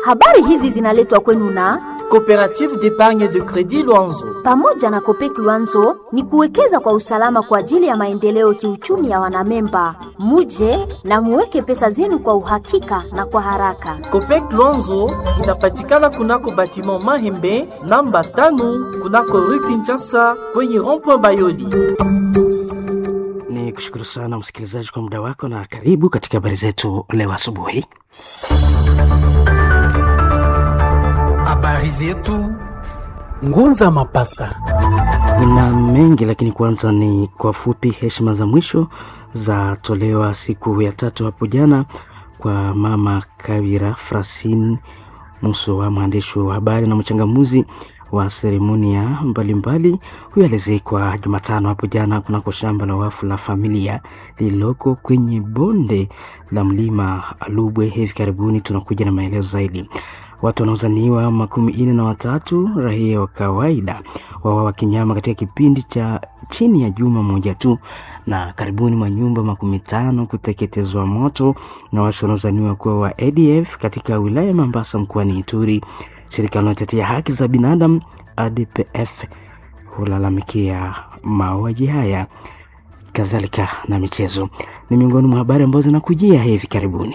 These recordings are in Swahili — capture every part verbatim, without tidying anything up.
Habari hizi zinaletwa kwenu na Coopérative d'épargne de crédit Luanzo. Pamoja na Copec Luanzo ni kuwekeza kwa usalama kwa ajili ya maendeleo kiuchumi ya wanamemba. Muje na muweke pesa zenu kwa uhakika na kwa haraka. Copec Luanzo inapatikana kunako batiment Mahembe namba tano kunako Rue Kinshasa kwenye rond-point Bayoli. Ni kushukuru sana msikilizaji kwa muda wako na karibu katika habari zetu leo asubuhi. Habari zetu Ngunza Mapasa. Kuna mengi lakini kwanza ni kwa fupi. Heshima za mwisho za tolewa siku ya tatu hapo jana kwa mama Kavira Francine Musowa, mwandishi wa habari na mchangamuzi wa seremonia mbalimbali. Huyu alizikwa Jumatano hapo jana kunako shamba la wafu la familia lililoko kwenye bonde la mlima Alubwe. Hivi karibuni tunakuja na maelezo zaidi. Watu wanaozaniwa makumi ine na watatu raia wa kawaida wawawa kinyama katika kipindi cha chini ya juma moja tu, na karibuni manyumba makumi tano kuteketezwa moto na watu wanaozaniwa kuwa wa A D F katika wilaya ya Mambasa mkoani Ituri. Shirika linalotetea haki za binadamu A D P F hulalamikia mauaji haya. Kadhalika na michezo ni miongoni mwa habari ambazo zinakujia hivi karibuni.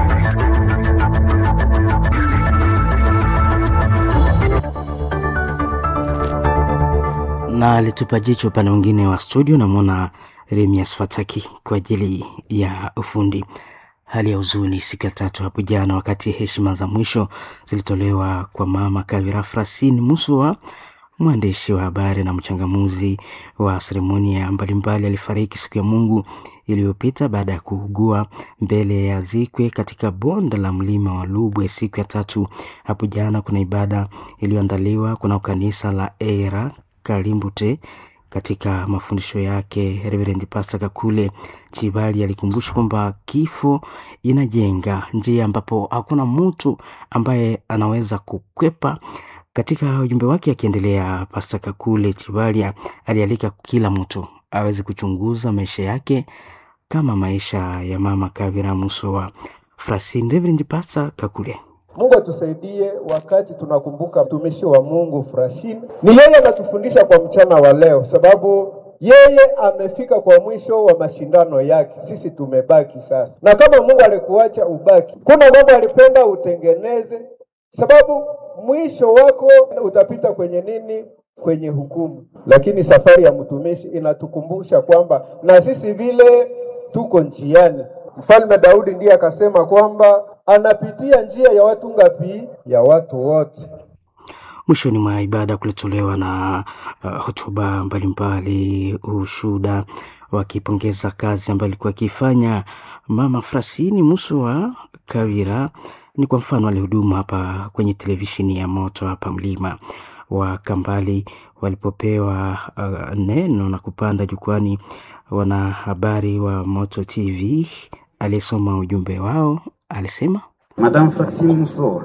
Na alitupa jicho upande mwingine wa studio na mwona Remias Fataki kwa ajili ya ufundi. Hali ya huzuni siku ya tatu hapo jana wakati heshima za mwisho zilitolewa kwa mama Kavira Francine Musowa, mwandishi wa habari na mchangamuzi wa seremonia mbalimbali. Alifariki siku ya Mungu iliyopita baada ya kuugua mbele ya zikwe katika bonde la mlima wa Lubwe siku ya tatu hapo jana. Kuna ibada iliyoandaliwa kuna kanisa la Era Kalimbute. Katika mafundisho yake Reverend Pastor Kakule Chibali alikumbusha kwamba kifo inajenga njia ambapo hakuna mtu ambaye anaweza kukwepa. Katika ujumbe wake akiendelea, Pastor Kakule Chibali alialika kila mtu aweze kuchunguza maisha yake kama maisha ya mama Kavira Musowa Francine. Reverend Pastor Kakule: Mungu atusaidie wakati tunakumbuka mtumishi wa Mungu Francine. Ni yeye anatufundisha kwa mchana wa leo, sababu yeye amefika kwa mwisho wa mashindano yake. Sisi tumebaki sasa. Na kama Mungu alikuacha ubaki, kuna mambo alipenda utengeneze, sababu mwisho wako utapita kwenye nini? Kwenye hukumu. Lakini safari ya mtumishi inatukumbusha kwamba na sisi vile tuko njiani. Mfalme Daudi ndiye akasema kwamba anapitia njia ya watu ngapi? Ya watu wote. Mwishoni mwa ibada kulitolewa na uh, hotuba mbalimbali, ushuhuda wakipongeza kazi ambayo alikuwa akifanya mama Francine Musowa Kavira. Ni kwa mfano alihudumu hapa kwenye televisheni ya moto hapa mlima wa Kambali. Walipopewa uh, neno na kupanda jukwani, wanahabari wa Moto T V alisoma ujumbe wao. Alisema: Madame Francine Musowa,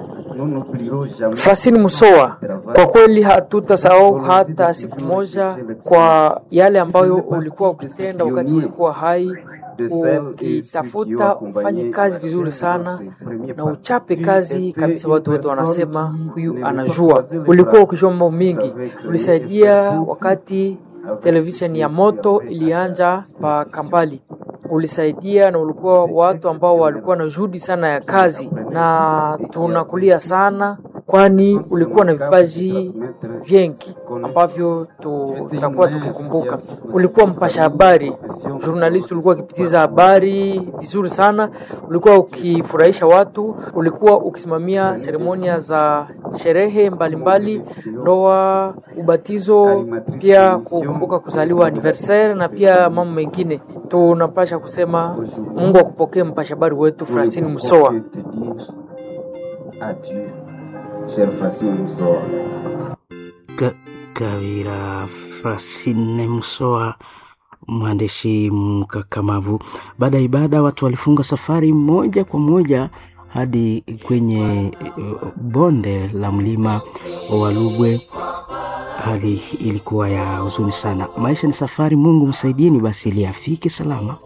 Francine Musowa, kwa kweli hatutasahau hata siku moja kwa yale ambayo ulikuwa ukitenda wakati ulikuwa hai, ukitafuta ufanye kazi vizuri sana na uchape kazi kabisa. Watu wote wanasema huyu anajua. Ulikuwa ukijua mambo mingi, ulisaidia wakati televisheni ya moto ilianja pa Kambali. Ulisaidia na ulikuwa watu ambao walikuwa na juhudi sana ya kazi, na tunakulia sana kwani ulikuwa na vipaji vingi ambavyo tutakuwa tukikumbuka. Ulikuwa mpasha habari, journalist, ulikuwa ukipitiza habari vizuri sana, ulikuwa ukifurahisha watu, ulikuwa ukisimamia seremonia za sherehe mbalimbali, ndoa, ubatizo, pia kukumbuka kuzaliwa anniversaire na pia mambo mengine. Tunapasha kusema Mungu akupokee mpasha habari wetu Francine Musowa. Ka- Kavira Francine Musowa, mwandishi mkakamavu. Baada ya ibada watu walifunga safari moja kwa moja hadi kwenye uh, bonde la mlima wa Lubwe. Hali ilikuwa ya huzuni sana. Maisha ni safari, Mungu msaidieni basi ili afike salama.